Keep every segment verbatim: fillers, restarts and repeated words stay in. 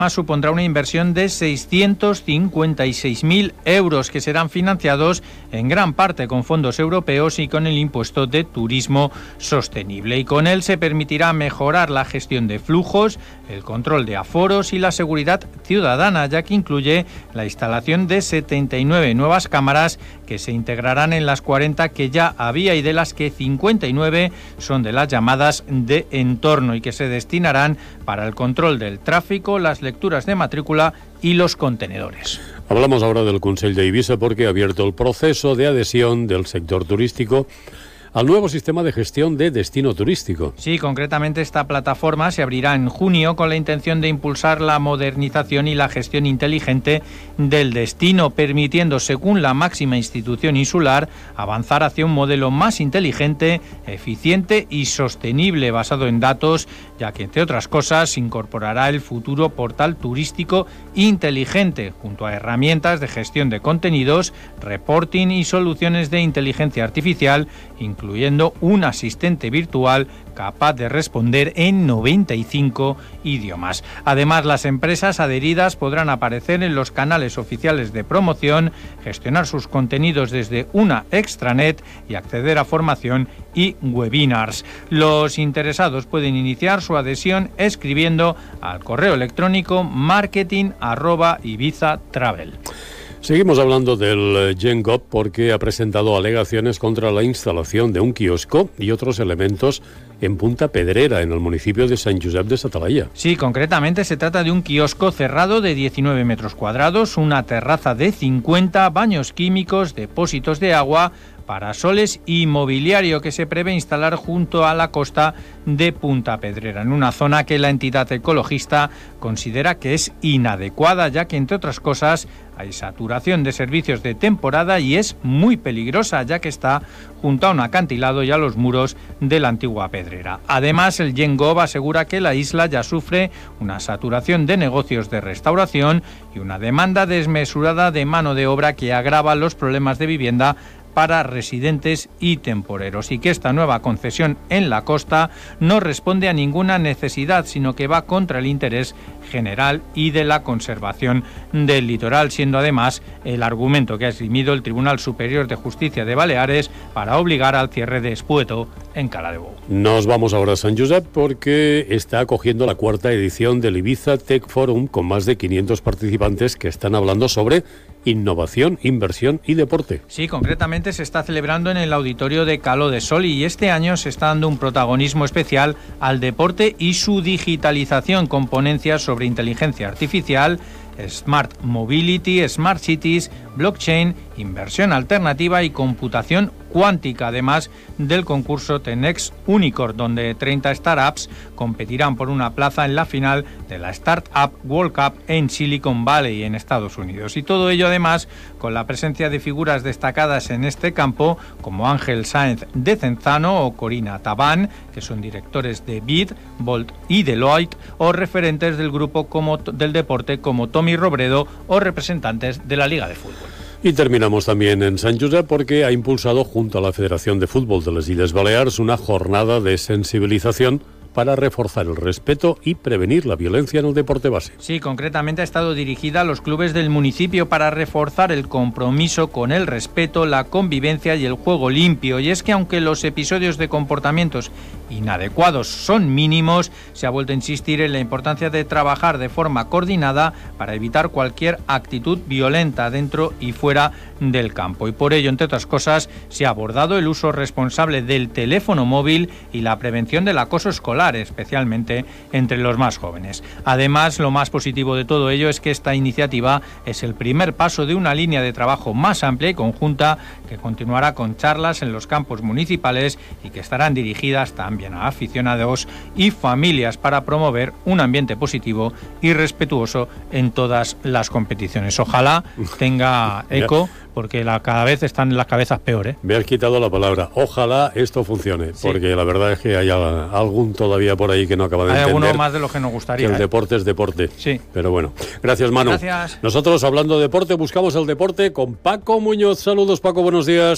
más supondrá una inversión de seiscientos cincuenta y seis mil euros que serán financiados en gran parte con fondos europeos y con el impuesto de turismo sostenible. Y con él se permitirá mejorar la gestión de flujos, el control de aforos y la seguridad ciudadana, ya que incluye la instalación de setenta y nueve nuevas cámaras que se integrarán en las cuarenta que ya había y de las que cincuenta y nueve son de las llamadas de entorno y que se destinarán para el control del tráfico, las lecturas de matrícula y los contenedores. Hablamos ahora del Consell de Ibiza porque ha abierto el proceso de adhesión del sector turístico al nuevo sistema de gestión de destino turístico. Sí, concretamente esta plataforma se abrirá en junio con la intención de impulsar la modernización y la gestión inteligente del destino, permitiendo, según la máxima institución insular, avanzar hacia un modelo más inteligente, eficiente y sostenible, basado en datos, ya que, entre otras cosas, incorporará el futuro portal turístico inteligente, junto a herramientas de gestión de contenidos, reporting y soluciones de inteligencia artificial, incluyendo un asistente virtual capaz de responder en noventa y cinco idiomas. Además, las empresas adheridas podrán aparecer en los canales oficiales de promoción, gestionar sus contenidos desde una extranet y acceder a formación y webinars. Los interesados pueden iniciar su adhesión escribiendo al correo electrónico marketing arroba ibiza travel. Seguimos hablando del GenGov porque ha presentado alegaciones contra la instalación de un kiosco y otros elementos en Punta Pedrera, en el municipio de Sant Josep de sa Talaia. Sí, concretamente se trata de un kiosco cerrado de diecinueve metros cuadrados, una terraza de cincuenta, baños químicos, depósitos de agua, parasoles y mobiliario que se prevé instalar junto a la costa de Punta Pedrera, en una zona que la entidad ecologista considera que es inadecuada, ya que, entre otras cosas, hay saturación de servicios de temporada y es muy peligrosa, ya que está junto a un acantilado y a los muros de la antigua Pedrera. Además, el GenGov asegura que la isla ya sufre una saturación de negocios de restauración y una demanda desmesurada de mano de obra que agrava los problemas de vivienda para residentes y temporeros, y que esta nueva concesión en la costa no responde a ninguna necesidad, sino que va contra el interés general y de la conservación del litoral, siendo además el argumento que ha esgrimido el Tribunal Superior de Justicia de Baleares para obligar al cierre de Espueto en Cala de Bou. Nos vamos ahora a Sant Josep porque está acogiendo la cuarta edición del Ibiza Tech Forum con más de quinientos participantes que están hablando sobre innovación, inversión y deporte. Sí, concretamente se está celebrando en el auditorio de Calo de Sol y este año se está dando un protagonismo especial al deporte y su digitalización con ponencias sobre inteligencia artificial, Smart Mobility, Smart Cities, blockchain, inversión alternativa y computación cuántica, además del concurso Tenex Unicorn, donde treinta startups competirán por una plaza en la final de la Startup World Cup en Silicon Valley, en Estados Unidos. Y todo ello, además, con la presencia de figuras destacadas en este campo, como Ángel Sáenz de Cenzano o Corina Tabán, que son directores de Bid, Bolt y Deloitte, o referentes del grupo como, del deporte como Tommy Robredo o representantes de la Liga de Fútbol. Y terminamos también en Sant Josep porque ha impulsado junto a la Federación de Fútbol de las Illes Balears una jornada de sensibilización para reforzar el respeto y prevenir la violencia en el deporte base. Sí, concretamente ha estado dirigida a los clubes del municipio para reforzar el compromiso con el respeto, la convivencia y el juego limpio. Y es que aunque los episodios de comportamientos inadecuados son mínimos, se ha vuelto a insistir en la importancia de trabajar de forma coordinada para evitar cualquier actitud violenta dentro y fuera del campo. Y por ello, entre otras cosas, se ha abordado el uso responsable del teléfono móvil y la prevención del acoso escolar, especialmente entre los más jóvenes. Además, lo más positivo de todo ello es que esta iniciativa es el primer paso de una línea de trabajo más amplia y conjunta que continuará con charlas en los campos municipales y que estarán dirigidas también a aficionados y familias para promover un ambiente positivo y respetuoso en todas las competiciones. Ojalá tenga eco, porque la, cada vez están las cabezas peor, ¿eh? Me has quitado la palabra. Ojalá esto funcione, sí, porque la verdad es que hay algún todavía por ahí que no acaba de hay entender. Hay alguno más de lo que nos gustaría. Que el ¿eh? deporte es deporte. Sí. Pero bueno. Gracias, Manu. Gracias. Nosotros, hablando de deporte, buscamos el deporte con Paco Muñoz. Saludos, Paco, buenos días.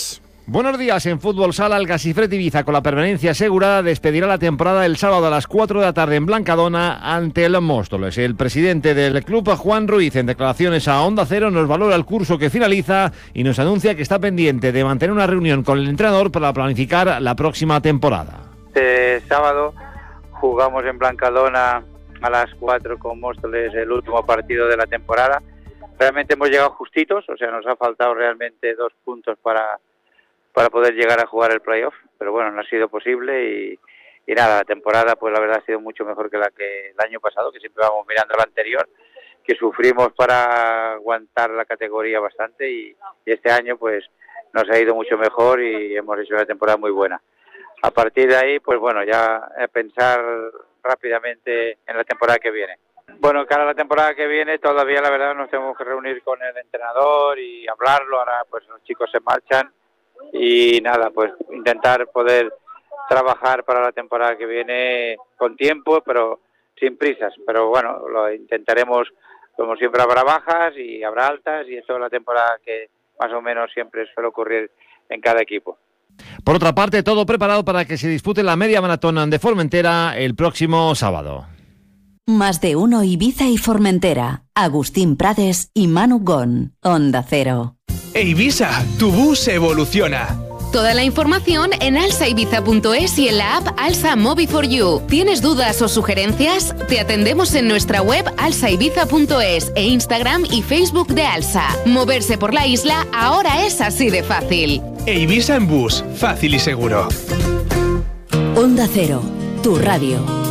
Buenos días. En Fútbol Sala, el Gasifret Ibiza, con la permanencia asegurada, despedirá la temporada el sábado a las cuatro de la tarde en Blancadona ante el Móstoles. El presidente del club, Juan Ruiz, en declaraciones a Onda Cero, nos valora el curso que finaliza y nos anuncia que está pendiente de mantener una reunión con el entrenador para planificar la próxima temporada. Este sábado jugamos en Blancadona a las cuatro con Móstoles, el último partido de la temporada. Realmente hemos llegado justitos, o sea, nos ha faltado realmente dos puntos para... para poder llegar a jugar el playoff, pero bueno, no ha sido posible y, y nada, la temporada pues la verdad ha sido mucho mejor que la que el año pasado, que siempre vamos mirando la anterior, que sufrimos para aguantar la categoría bastante y, y este año pues nos ha ido mucho mejor y hemos hecho una temporada muy buena. A partir de ahí, pues bueno, ya a pensar rápidamente en la temporada que viene. Bueno, cara a la temporada que viene todavía la verdad nos tenemos que reunir con el entrenador y hablarlo, ahora pues los chicos se marchan. Y nada, pues intentar poder trabajar para la temporada que viene con tiempo, pero sin prisas. Pero bueno, lo intentaremos, como siempre habrá bajas y habrá altas, y eso es la temporada que más o menos siempre suele ocurrir en cada equipo. Por otra parte, todo preparado para que se dispute la media maratón de Formentera el próximo sábado. Más de uno Ibiza y Formentera. Agustín Prades y Manu Gon. Onda Cero. Ibiza, tu bus evoluciona. Toda la información en alsa ibiza punto es y en la app Alsa Mobi for You. ¿Tienes dudas o sugerencias? Te atendemos en nuestra web alsa ibiza punto es e Instagram y Facebook de Alsa. Moverse por la isla ahora es así de fácil. E Ibiza en bus, fácil y seguro. Onda Cero, tu radio.